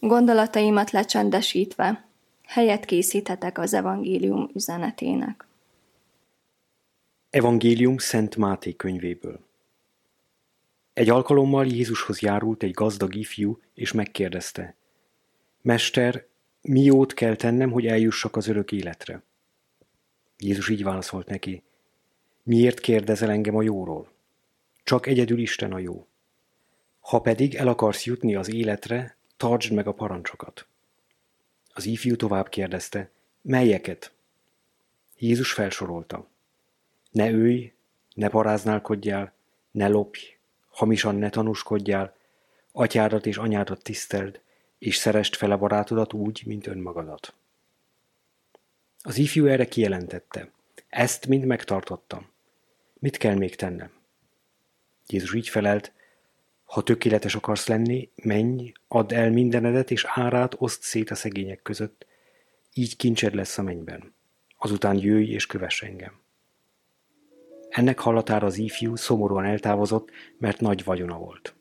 Gondolataimat lecsendesítve, helyet készíthetek az evangélium üzenetének. Evangélium Szent Máté könyvéből. Egy alkalommal Jézushoz járult egy gazdag ifjú, és megkérdezte: Mester, mi jót kell tennem, hogy eljussak az örök életre? Jézus így válaszolt neki: Miért kérdezel engem a jóról? Csak egyedül Isten a jó. Ha pedig el akarsz jutni az életre, tartsd meg a parancsokat. Az ifjú tovább kérdezte: Melyeket? Jézus felsorolta: Ne ölj, ne paráználkodjál, ne lopj, hamisan ne tanúskodjál, atyádat és anyádat tiszteld, és szeresd fel a barátodat úgy, mint önmagadat. Az ifjú erre kijelentette: Ezt mind megtartottam. Mit kell még tennem? Jézus így felelt: Ha tökéletes akarsz lenni, menj, add el mindenedet, és árát oszd szét a szegények között, így kincsed lesz a mennyben. Azután jöjj és kövess engem. Ennek hallatára az ifjú szomorúan eltávozott, mert nagy vagyona volt.